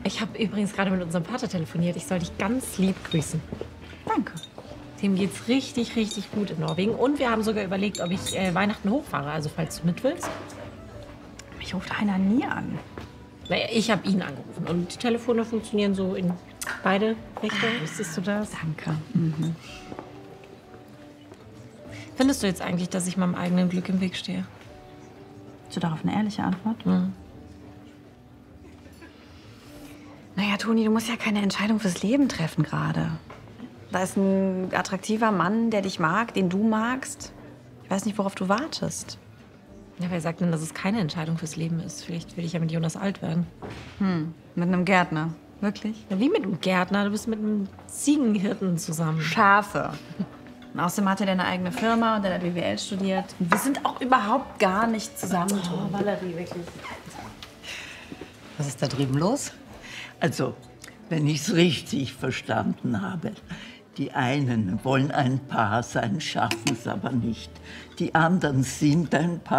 Ich habe übrigens gerade mit unserem Vater telefoniert. Ich soll dich ganz lieb grüßen. Danke. Dem geht's richtig, richtig gut in Norwegen. Und wir haben sogar überlegt, ob ich Weihnachten hochfahre. Also falls du mit willst. Mich ruft einer nie an. Naja, ich habe ihn angerufen. Und die Telefone funktionieren so in beide Richtungen. Wusstest du das? Danke. Findest du jetzt eigentlich, dass ich meinem eigenen Glück im Weg stehe? Hast du darauf eine ehrliche Antwort? Mhm. Naja, Toni, du musst ja keine Entscheidung fürs Leben treffen gerade. Da ist ein attraktiver Mann, der dich mag, den du magst. Ich weiß nicht, worauf du wartest. Ja, wer sagt denn, dass es keine Entscheidung fürs Leben ist? Vielleicht will ich ja mit Jonas alt werden. Mit einem Gärtner. Wirklich? Ja, wie mit einem Gärtner? Du bist mit einem Ziegenhirten zusammen. Schafe. Und außerdem hat er eine eigene Firma und er hat BWL studiert. Und wir sind auch überhaupt gar nicht zusammen. Oh, Valerie, wirklich. Was ist da drüben los? Also, wenn ich es richtig verstanden habe, die einen wollen ein Paar sein, schaffen es aber nicht. Die anderen sind ein Paar.